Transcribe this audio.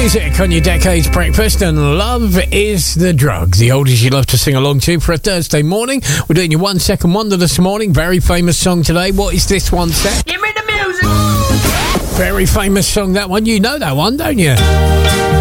music on your Decades Breakfast, and Love is the Drug, the oldies you love to sing along to for a Thursday morning. We're doing your 1 Second Wonder this morning. Very famous song today. What is this one set? Give me the music. Very famous song, that one. You know that one, don't you?